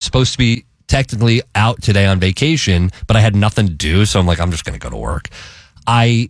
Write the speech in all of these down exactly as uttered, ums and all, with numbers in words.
supposed to be technically out today on vacation, but I had nothing to do, so I'm like, I'm just going to go to work. I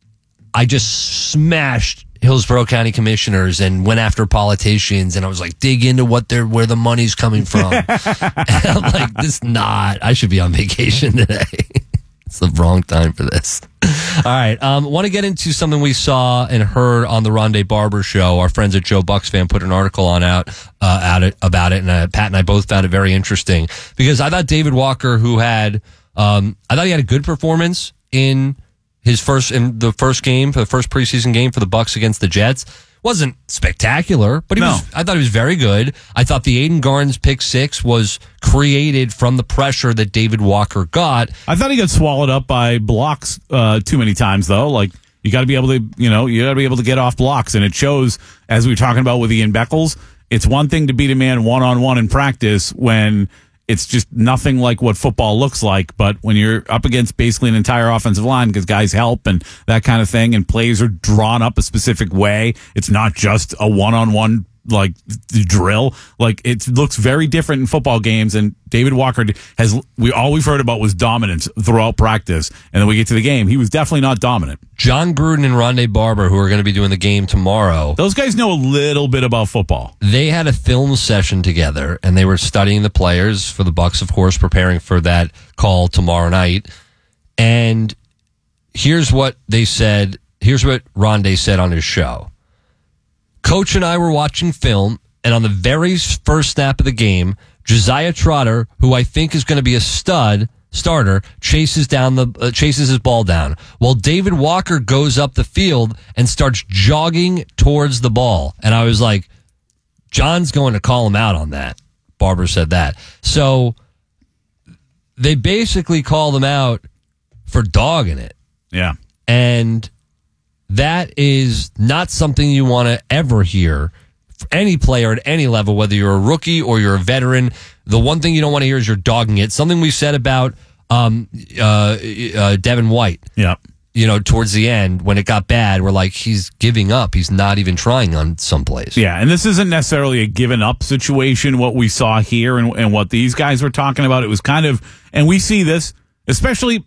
I just smashed Hillsborough County commissioners and went after politicians, and I was like, dig into what they're where the money's coming from. And I'm like, this not. I should be on vacation today. It's the wrong time for this. All right. Um, want to get into something we saw and heard on the Rondé Barber show. Our friends at Joe Bucks Fan put an article on out, uh, out it, about it, and uh, Pat and I both found it very interesting because I thought David Walker, who had, um, I thought he had a good performance in his first in the first game, for the first preseason game for the Bucks against the Jets. Wasn't spectacular, but he no. was. I thought he was very good. I thought the Aiden Garnes pick six was created from the pressure that David Walker got. I thought he got swallowed up by blocks uh, too many times, though. Like, you got to be able to, you know, you got to be able to get off blocks, and it shows, as we were talking about with Ian Beckles. It's one thing to beat a man one on one in practice when it's just nothing like what football looks like. But when you're up against basically an entire offensive line because guys help and that kind of thing, and plays are drawn up a specific way, it's not just a one-on-one like drill. Like, it looks very different in football games. And David Walker has, we all we've heard about was dominance throughout practice, and then we get to the game, he was definitely not dominant. John Gruden and Rondé Barber, who are going to be doing the game tomorrow, those guys know a little bit about football. They had a film session together, and they were studying the players for the Bucks, of course, preparing for that call tomorrow night. And here's what they said. Here's what Rondé said on his show. Coach and I were watching film, and on the very first snap of the game, Josiah Trotter, who I think is going to be a stud starter, chases down the uh, chases his ball down, while David Walker goes up the field and starts jogging towards the ball. And I was like, John's going to call him out on that. Barber said that. So they basically called him out for dogging it. Yeah. And that is not something you want to ever hear for any player at any level, whether you're a rookie or you're a veteran. The one thing you don't want to hear is you're dogging it. Something we said about um, uh, uh, Devin White. Yeah. You know, towards the end, when it got bad, we're like, he's giving up. He's not even trying on some plays. Yeah, and this isn't necessarily a given up situation, what we saw here and, and what these guys were talking about. It was kind of, and we see this, especially,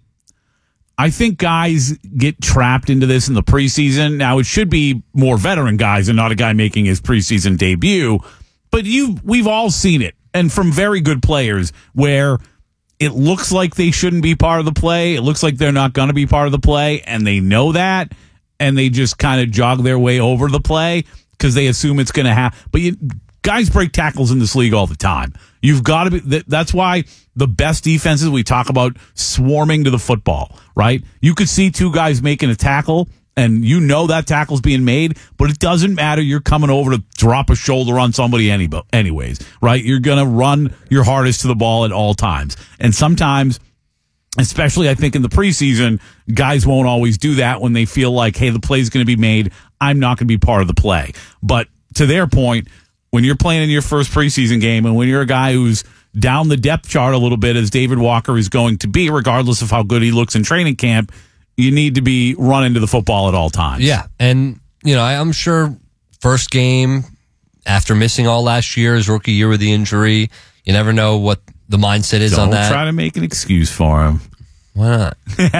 I think guys get trapped into this in the preseason. Now, it should be more veteran guys and not a guy making his preseason debut, but you we've all seen it, and from very good players, where it looks like they shouldn't be part of the play. It looks like they're not going to be part of the play, and they know that, and they just kind of jog their way over the play because they assume it's going to happen. But you, guys break tackles in this league all the time. You've got to be. That's why the best defenses, we talk about swarming to the football, right? You could see two guys making a tackle, and you know that tackle's being made, but it doesn't matter. You're coming over to drop a shoulder on somebody any, anyways, right? You're going to run your hardest to the ball at all times. And sometimes, especially I think in the preseason, guys won't always do that when they feel like, hey, the play's going to be made. I'm not going to be part of the play. But to their point, when you're playing in your first preseason game, and when you're a guy who's down the depth chart a little bit, as David Walker is going to be, regardless of how good he looks in training camp, you need to be running to the football at all times. Yeah, and you know, I, I'm sure first game after missing all last year, his rookie year with the injury, you never know what the mindset is Don't on that. Don't try to make an excuse for him. Why not?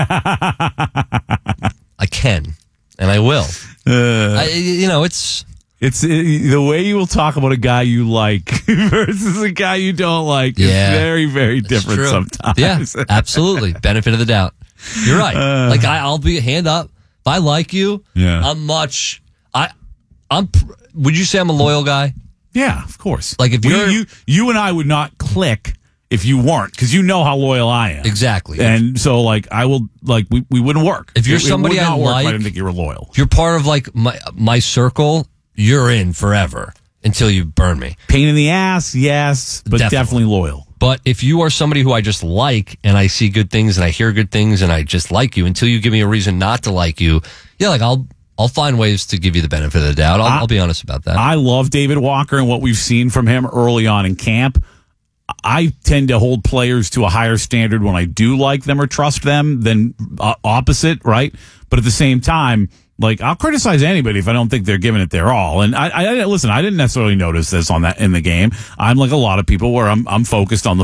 I can, and I will. Uh, I, you know, it's... It's it, the way you will talk about a guy you like versus a guy you don't like yeah, is very, very different true. sometimes. Yeah, absolutely. Benefit of the doubt. You're right. Uh, like I, I'll be hand up. If I like you, yeah. I'm much. I, I'm. Would you say I'm a loyal guy? Yeah, of course. Like if we, you're, you, you and I would not click if you weren't, because you know how loyal I am. Exactly. And so, like, I will, like, we, we wouldn't work. If you're it, somebody it would not I work like, if I didn't think you were loyal. If you're part of like my my circle, you're in forever until you burn me. Pain in the ass, yes, but definitely, definitely loyal. But if you are somebody who I just like, and I see good things and I hear good things and I just like you, until you give me a reason not to like you, yeah, like I'll I'll find ways to give you the benefit of the doubt. I'll, I, I'll be honest about that. I love David Walker and what we've seen from him early on in camp. I tend to hold players to a higher standard when I do like them or trust them than uh, opposite, right? But at the same time, like, I'll criticize anybody if I don't think they're giving it their all. And I, I listen, I didn't necessarily notice this on that in the game. I'm like a lot of people where I'm I'm focused on the